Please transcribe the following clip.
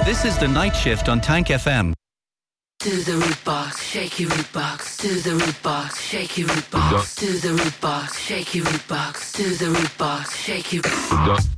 This is The Night Shift on Tank FM. To the root box, shaky root box. To the root box, shaky root box. To the root box, shaky root box. To the root box, shaky root box.